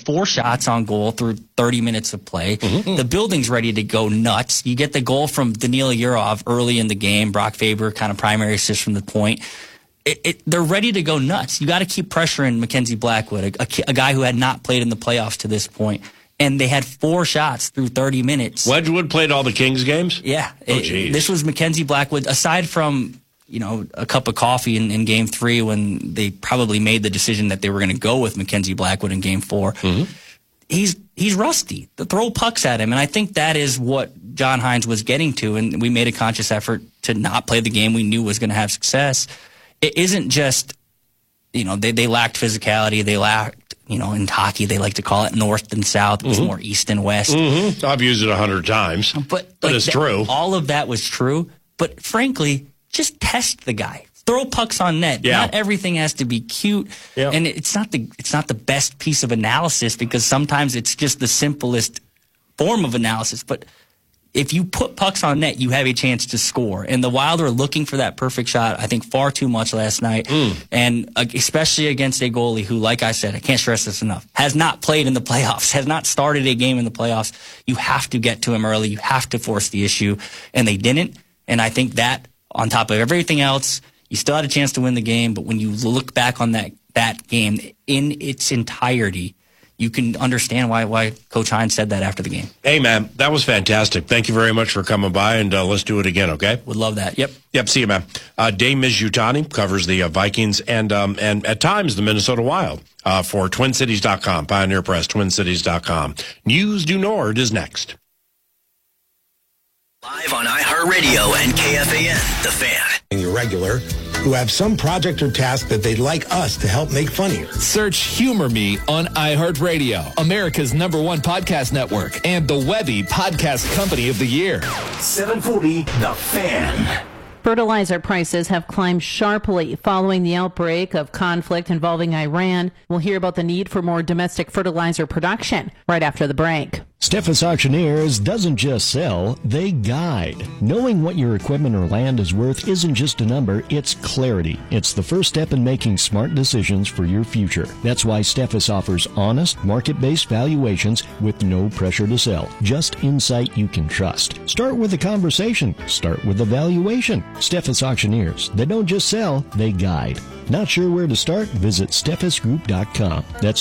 4 shots on goal through 30 minutes of play. The building's ready to go nuts. You get the goal from Danila Yurov early in the game. Brock Faber kind of primary assist from the point. They're ready to go nuts. You got to keep pressuring Mackenzie Blackwood, a guy who had not played in the playoffs to this point. And they had 4 shots through 30 minutes. Wedgwood played all the Kings games? Yeah. This was Mackenzie Blackwood, aside from a cup of coffee in Game 3 when they probably made the decision that they were going to go with Mackenzie Blackwood in Game 4. He's rusty. Throw pucks at him. And I think that is what John Hynes was getting to. And we made a conscious effort to not play the game we knew was going to have success. It isn't just, they lacked physicality. They lacked, in hockey, they like to call it north and south. It was more east and west. I've used it 100 times. But it's true. All of that was true. But frankly, just test the guy. Throw pucks on net. Yeah. Not everything has to be cute. Yep. And it's not the best piece of analysis because sometimes it's just the simplest form of analysis. But if you put pucks on net, you have a chance to score. And the Wild are looking for that perfect shot, I think, far too much last night. And especially against a goalie who, like I said, I can't stress this enough, has not played in the playoffs, has not started a game in the playoffs. You have to get to him early. You have to force the issue. And they didn't. And I think that, on top of everything else, you still had a chance to win the game. But when you look back on that game in its entirety, you can understand why Coach Hynes said that after the game. Hey, man, that was fantastic. Thank you very much for coming by, and let's do it again, okay? Would love that. Yep, see you, man. Dave Mizutani covers the Vikings and at times the Minnesota Wild for TwinCities.com, Pioneer Press, TwinCities.com. News du Nord is next. Live on iHeartRadio and KFAN, The Fan. Irregular, who have some project or task that they'd like us to help make funnier. Search Humor Me on iHeartRadio, America's #1 podcast network, and the Webby Podcast Company of the Year. 740, The Fan. Fertilizer prices have climbed sharply following the outbreak of conflict involving Iran. We'll hear about the need for more domestic fertilizer production right after the break. Steffes Auctioneers doesn't just sell, they guide. Knowing what your equipment or land is worth isn't just a number, it's clarity. It's the first step in making smart decisions for your future. That's why Steffes offers honest, market-based valuations with no pressure to sell. Just insight you can trust. Start with a conversation. Start with a valuation. Steffes Auctioneers. They don't just sell, they guide. Not sure where to start? Visit SteffesGroup.com. That's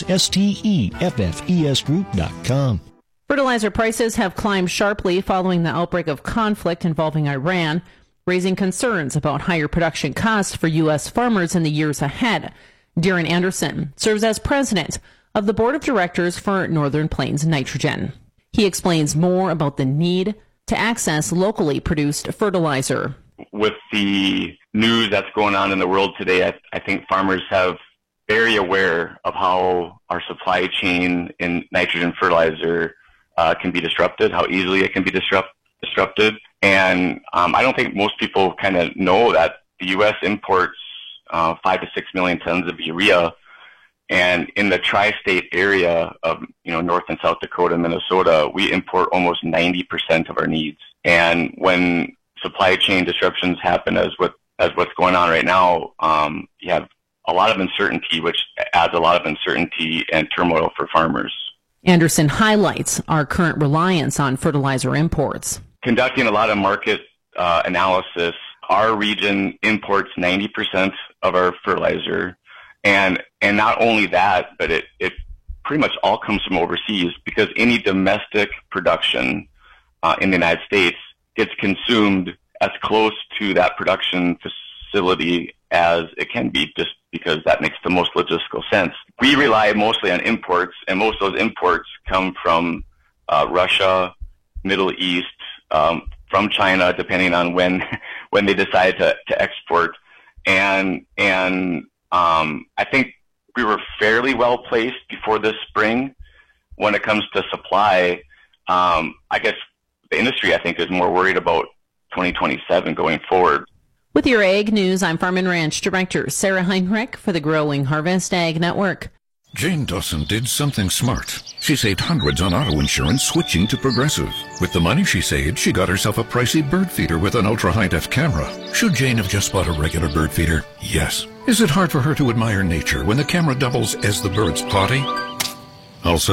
STEFFES Group.com. Fertilizer prices have climbed sharply following the outbreak of conflict involving Iran, raising concerns about higher production costs for U.S. farmers in the years ahead. Darren Anderson serves as president of the board of directors for Northern Plains Nitrogen. He explains more about the need to access locally produced fertilizer. With the news that's going on in the world today, I think farmers have very aware of how our supply chain in nitrogen fertilizer can be disrupted, how easily it can be disrupted. And I don't think most people kind of know that the U.S. imports 5 to 6 million tons of urea. And in the tri-state area of North and South Dakota, Minnesota, we import almost 90% of our needs. And when supply chain disruptions happen as what's going on right now, you have a lot of uncertainty, which adds a lot of uncertainty and turmoil for farmers. Anderson highlights our current reliance on fertilizer imports. Conducting a lot of market analysis, our region imports 90% of our fertilizer. And not only that, but it pretty much all comes from overseas, because any domestic production in the United States gets consumed as close to that production facility as it can be, just because that makes the most logistical sense. We rely mostly on imports, and most of those imports come from Russia, Middle East, from China, depending on when they decide to export. And I think we were fairly well placed before this spring when it comes to supply. I guess the industry, I think, is more worried about 2027 going forward. With your Ag News, I'm Farm and Ranch Director Sarah Heinrich for the Growing Harvest Ag Network. Jane Dawson did something smart. She saved hundreds on auto insurance switching to Progressive. With the money she saved, she got herself a pricey bird feeder with an ultra-high-def camera. Should Jane have just bought a regular bird feeder? Yes. Is it hard for her to admire nature when the camera doubles as the bird's potty? Also,